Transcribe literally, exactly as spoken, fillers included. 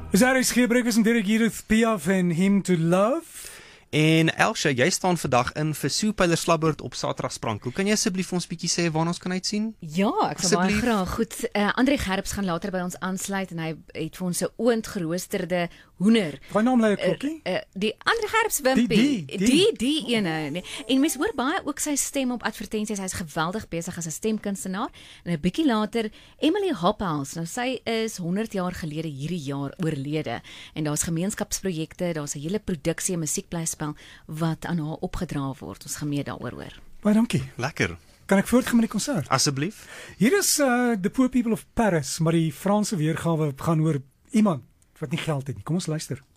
Is daar eens gebruikers en Derek Edith Piaf en Him to Love? En Elsje, jy staan vandag in vir Sue Pyler Slabbert op Saterdagsprank. Hoe kan jy asseblief ons bietjie sê waarna ons kan uitsien? Ja, ek sal baie graag. Goed, uh, André Gerps gaan later by ons aansluit en hy het vir ons 'n oondgeroosterde hoender. Wat naam lê 'n kokkie? Uh, uh, die André Gerps wimpie. Die die, die. die die ene. Nee. En mens hoor baie ook sy stem op advertensies. Hy's geweldig besig as 'n stemkunstenaar. En 'n bietjie later Emily Hophouse. Nou sy is honderd jaar gelede hierdie jaar oorlede. En daar's gemeenskapsprojekte, daar's 'n hele produksie en musiekblyspel wat aan haar opgedra word. Ons gaan meer daaroor hoor. Baie dankie. Lekker. Kan ek voortgaan met die konsert? Asseblief. Hier is uh, The Poor People of Paris, maar die Franse weergawe gaan oor iemand wat nie geld het nie. Kom ons luister.